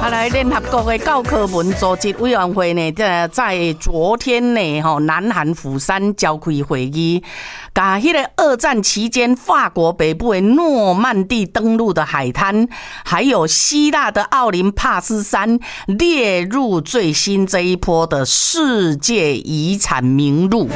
来，联合国的教科文组织委员会呢，在昨天呢，南韩釜山召开会议，把迄个二战期间法国北部的诺曼底登陆的海滩，还有希腊的奥林帕斯山列入最新这一波的世界遗产名录。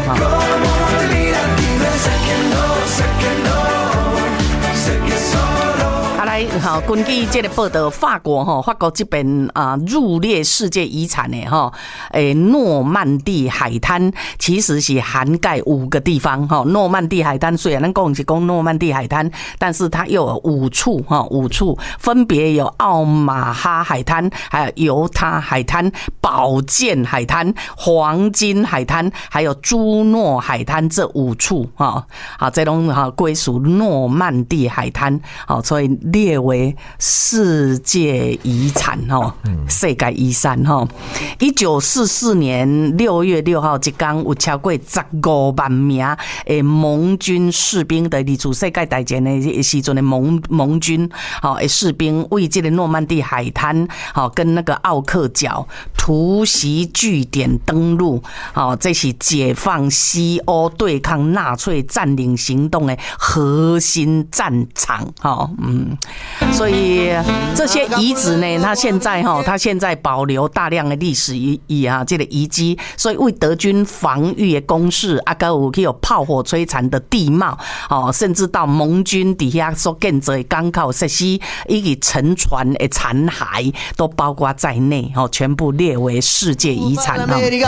好，根据这个报道，法国这边入列世界遗产的诺曼底海滩，其实是涵盖5个地方。诺曼底海滩虽然咱讲是讲诺曼底海滩，但是它又有5处，分别有奥马哈海滩、还有犹他海滩、宝剑海滩、黄金海滩，还有朱诺海滩这5处这拢归属诺曼底海滩，所以列为世界遗产世界遗产1944年6月6号这天，有超过15万名的盟军士兵的二次世界大战的时阵的盟军的士兵为这个诺曼底海滩跟那个奥克角突袭据点登陆，这是解放西欧对抗纳粹占领行动的核心战场。所以这些遗址呢，它现在保留大量的历史这个遗迹，所以为德军防御的工事还有炮火摧残的地貌，甚至到盟军底下所建造的港口设施以及沉船的残骸都包括在内，全部列为世界遗产。